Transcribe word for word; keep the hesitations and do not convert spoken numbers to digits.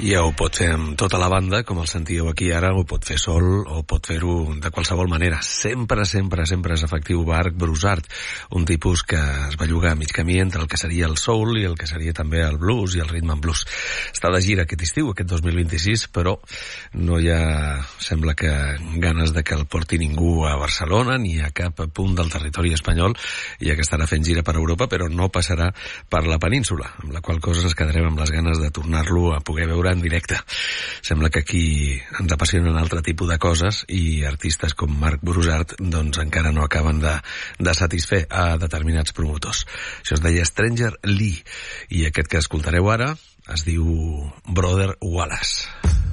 Ja ho pot fer amb tota la banda, com el sentíeu aquí ara, ho pot fer sol o pot fer-ho de qualsevol manera. Sempre, sempre, sempre és efectiu Marc Broussard, un tipus que es va llogar a mig camí entre el que seria el soul i el que seria també el blues i el rhythm and blues. Està de gira aquest estiu, aquest dos mil vint-i-sis, però no hi ha, sembla que, ganes de que el porti ningú a Barcelona ni a cap punt del territori espanyol, ja que estarà fent gira per Europa, però no passarà per la península, amb la qual cosa ens quedarem amb les ganes de tornar-lo a poder veure en directe. Sembla que aquí ens apassionen altre tipus de coses i artistes com Marc Broussard doncs encara no acaben de, de satisfer a determinats promotors. Això es deia Stranger Lee i aquest que escoltareu ara es diu Brother Wallace.